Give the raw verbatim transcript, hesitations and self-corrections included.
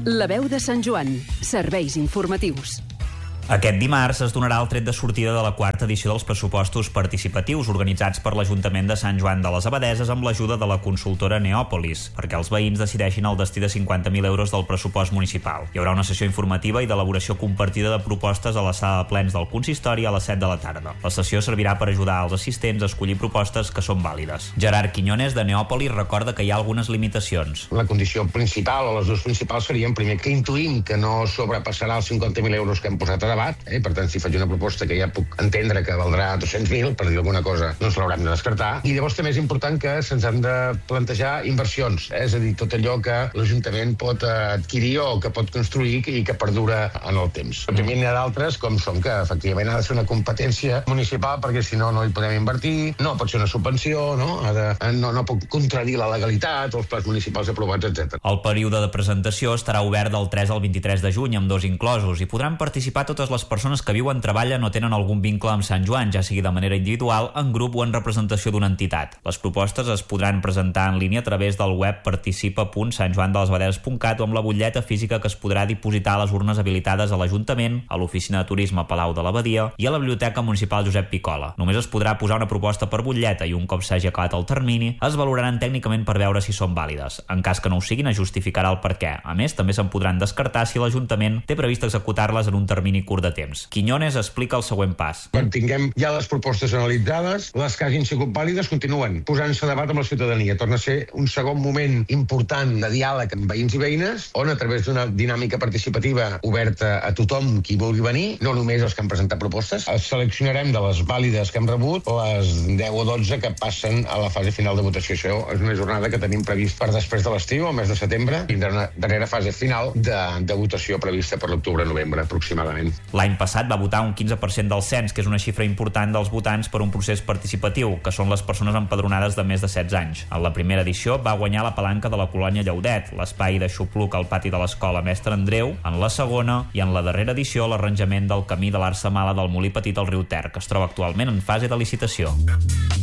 La veu de Sant Joan. Serveis informatius. Aquest dimarts es donarà el tret de sortida de la quarta edició dels pressupostos participatius organitzats per l'Ajuntament de Sant Joan de les Abadeses amb l'ajuda de la consultora Neòpolis, perquè els veïns decideixin el destí de cinquanta mil euros del pressupost municipal. Hi haurà una sessió informativa i d'elaboració compartida de propostes a la sala de plens del consistori a les set de la tarda. La sessió servirà per ajudar als assistents a escollir propostes que són vàlides. Gerard Quiñones, de Neòpolis, recorda que hi ha algunes limitacions. La condició principal, o les dues principals, serien, primer, que intuïm que no sobrepassarà els cinquanta mil euros que hem posat a debat, eh? Per tant, si faig una proposta que ja puc entendre que valdrà dos-cents mil, per dir alguna cosa, doncs l'haurem de descartar. I llavors també és important que se'ns han de plantejar inversions, eh? És a dir, tot allò que l'Ajuntament pot adquirir o que pot construir i que perdura en el temps. També n'hi ha d'altres, com són que efectivament ha de ser una competència municipal, perquè si no, no hi podem invertir, no pot ser una subvenció, no, ha de, no, no pot contradir la legalitat, els plans municipals aprovats, etcètera. El període de presentació estarà obert del tres al vint-i-tres de juny, amb dos inclosos, i podran participar totes les persones que viuen, treballen o tenen algun vincle amb Sant Joan, ja sigui de manera individual, en grup o en representació d'una entitat. Les propostes es podran presentar en línia a través del web participa punt sant joan de les abadeses punt cat o amb la butlleta física que es podrà dipositar a les urnes habilitades a l'Ajuntament, a l'Oficina de Turisme Palau de l'Abadia i a la Biblioteca Municipal Josep Picola. Només es podrà posar una proposta per butlleta i un cop s'hagi acabat el termini, es valoraran tècnicament per veure si són vàlides. En cas que no ho siguin, es justificarà el perquè. A més, també se'n podran descartar si l'Ajuntament té previst executar-les en un termini curt de temps. Quiñones explica el següent pas. Quan tinguem ja les propostes analitzades, les que hagin sigut vàlides continuen posant-se a debat amb la ciutadania. Torna a ser un segon moment important de diàleg amb veïns i veïnes, on a través d'una dinàmica participativa oberta a tothom qui vulgui venir, no només els que han presentat propostes, els seleccionarem de les vàlides que hem rebut les deu o dotze que passen a la fase final de votació. Això és una jornada que tenim previst per després de l'estiu, al mes de setembre, i una darrera fase final de, de votació prevista per l'octubre-novembre aproximadament. L'any passat va votar un quinze per cent del cens, que és una xifra important dels votants per un procés participatiu, que són les persones empadronades de més de setze anys. En la primera edició va guanyar la palanca de la colònia Llaudet, l'espai de xupluc al pati de l'escola Mestre Andreu, en la segona, i en la darrera edició l'arranjament del camí de l'Arsa Mala del Molí Petit al riu Ter, que es troba actualment en fase de licitació.